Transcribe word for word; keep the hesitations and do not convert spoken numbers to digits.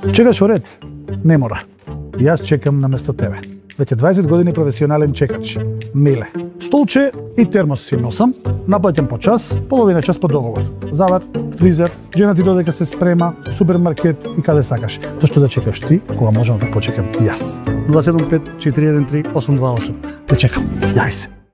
Чекаш во ред? Не мора. Јас чекам наместо тебе. Веќе дваесет години професионален чекач. Миле. Столче и термос си носам, наплаќам по час, половина час по договор. Завар, фризер, жена ти додека се спрема, супермаркет и каде сакаш. Зошто да чекаш ти, кога можам да почекам јас? нула седум пет четири еден три осум два осум. Те чекам. Јави се.